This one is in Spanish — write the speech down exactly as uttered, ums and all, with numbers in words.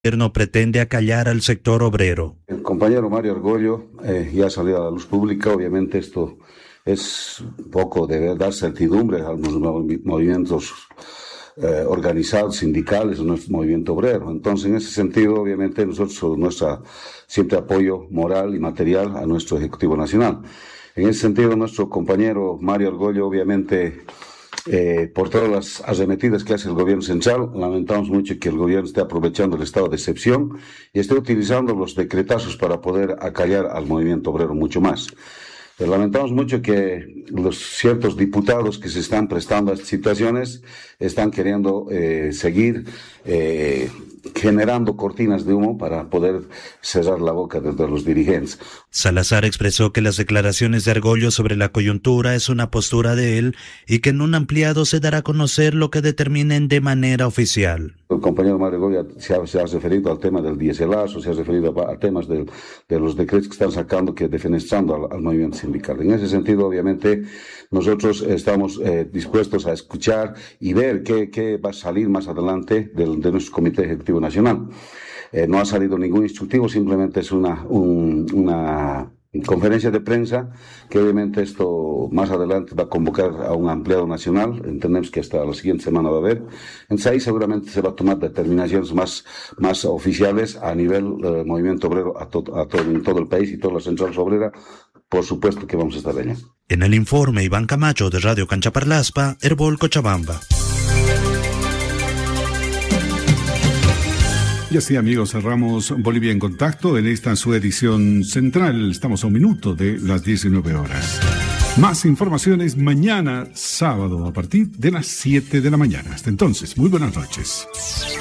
gobierno pretende acallar al sector obrero. El compañero Mario Argollo eh, ya ha salido a la luz pública. Obviamente esto es un poco de dar certidumbre a los movimientos eh, organizados, sindicales, a nuestro movimiento obrero. Entonces, en ese sentido, obviamente, nosotros, nuestra siempre apoyo moral y material a nuestro Ejecutivo Nacional. En ese sentido, nuestro compañero Mario Argollo, obviamente, Eh, por todas las arremetidas que hace el gobierno central, lamentamos mucho que el gobierno esté aprovechando el estado de excepción y esté utilizando los decretazos para poder acallar al movimiento obrero mucho más. Pero lamentamos mucho que los ciertos diputados que se están prestando a estas situaciones están queriendo eh, seguir eh, generando cortinas de humo para poder cerrar la boca de, de los dirigentes. Salazar expresó que las declaraciones de Argollo sobre la coyuntura es una postura de él y que en un ampliado se dará a conocer lo que determinen de manera oficial. El compañero Mario Argollo se ha, se ha referido al tema del diéselazo, se ha referido a, a temas del, de los decretos que están sacando, que defenestrando al, al movimiento sindical. En ese sentido, obviamente, nosotros estamos eh, dispuestos a escuchar y ver qué, qué va a salir más adelante del, de nuestro Comité Ejecutivo Nacional. Eh, no ha salido ningún instructivo, simplemente es una, un, una conferencia de prensa que obviamente esto más adelante va a convocar a un ampliado nacional. Entendemos que hasta la siguiente semana va a haber. Entonces ahí seguramente se va a tomar determinaciones más, más oficiales a nivel eh, movimiento obrero a, to, a todo, en todo el país y todas las centrales obreras. Por supuesto que vamos a estar allá. En el informe, Iván Camacho de Radio Canchaparlaspa, Herbol Cochabamba. Y así, amigos, cerramos Bolivia en Contacto en esta su edición central. Estamos a un minuto de las diecinueve horas. Más informaciones mañana, sábado, a partir de las siete de la mañana. Hasta entonces, muy buenas noches.